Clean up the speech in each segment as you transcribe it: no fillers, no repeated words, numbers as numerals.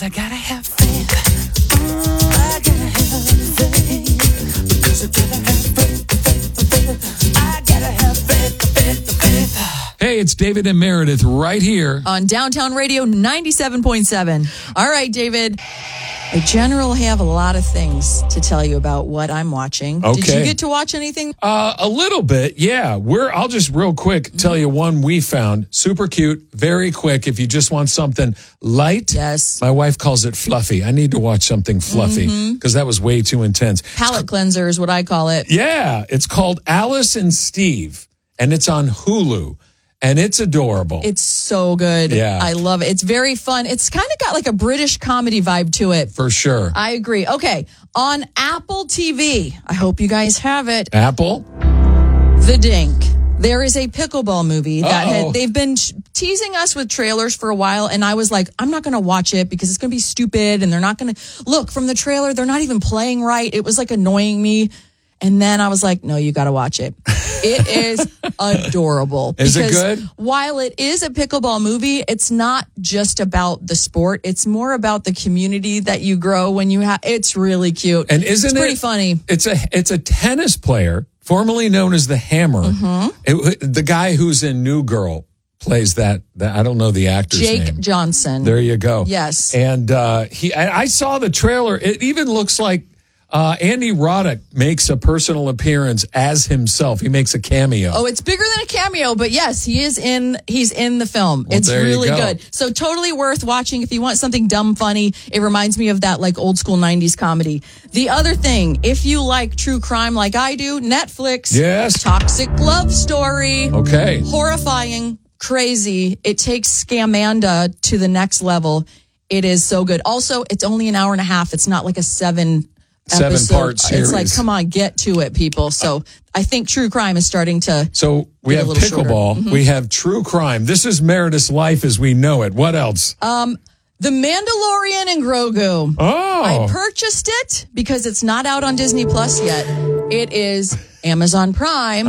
'cause I gotta have faith. I gotta have faith. Because I gotta have faith. I gotta have faith. Hey, it's David and Meredith right here on Downtown Radio 97.7. All right, David. I generally have a lot of things to tell you about what I'm watching. Okay. Did you get to watch anything? a little bit. Yeah, I'll just real quick tell you one we found. Super cute, very quick. If you just want something light. Yes. My wife calls it fluffy. I need to watch something fluffy because that was way too intense. Palate cleanser is what I call it. Yeah, it's called Alice and Steve, and it's on Hulu. And it's adorable. It's so good. Yeah. I love it. It's very fun. It's kind of got like a British comedy vibe to it. For sure. I agree. Okay. On Apple TV, I hope you guys have it. Apple? The Dink. There is a pickleball movie that they've been teasing us with trailers for a while. And I was like, I'm not going to watch it because it's going to be stupid. And they're not going to look from the trailer. They're not even playing right. It was like annoying me. And then I was like, no, you got to watch it. It is adorable. Is it good? While it is a pickleball movie, it's not just about the sport. It's more about the community that you grow when you have. It's really cute. And it's pretty funny. It's a tennis player, formerly known as the Hammer. The guy who's in New Girl plays that I don't know the actor's name. Jake Johnson. There you go. Yes. And I saw the trailer. It even looks like Andy Roddick makes a personal appearance as himself. He makes a cameo. Oh, it's bigger than a cameo, but yes, he's in the film. Well, it's really go. good. So totally worth watching if you want something dumb, funny. It reminds me of that like old school 90s comedy. The other thing, if you like true crime like I do, Netflix. Yes. Toxic Love Story. Okay. Horrifying, crazy. It takes Scamanda to the next level. It is so good. Also, it's only an hour and a half. It's not like a 7-part series. It's like, come on, get to it, people. So I think true crime is starting to. So we have pickleball. We have true crime. This is Meredith's life as we know it. What else? The Mandalorian and Grogu. Oh. I purchased it because it's not out on Disney Plus yet. It is Amazon Prime.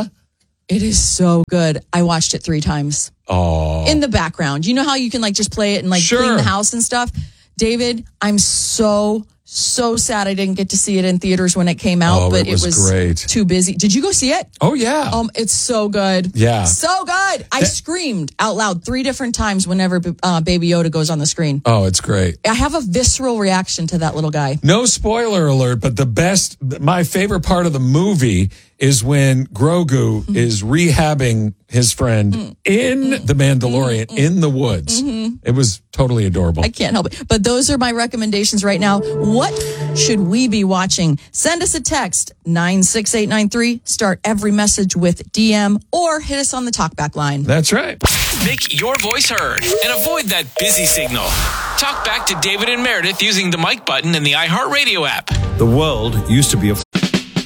It is so good. I watched it 3 times. Oh. In the background. You know how you can like just play it and like clean the house and stuff? David, I'm so sad I didn't get to see it in theaters when it came out, but it was great. Too busy. Did you go see it? Oh, yeah. It's so good. Yeah. So good. I screamed out loud 3 different times whenever Baby Yoda goes on the screen. Oh, it's great. I have a visceral reaction to that little guy. No spoiler alert, but my favorite part of the movie is when Grogu is rehabbing his friend in The Mandalorian in the woods. It was totally adorable. I can't help it. But those are my recommendations right now. What should we be watching? Send us a text, 96893. Start every message with DM or hit us on the talkback line. That's right. Make your voice heard and avoid that busy signal. Talk back to David and Meredith using the mic button in the iHeartRadio app. The world used to be a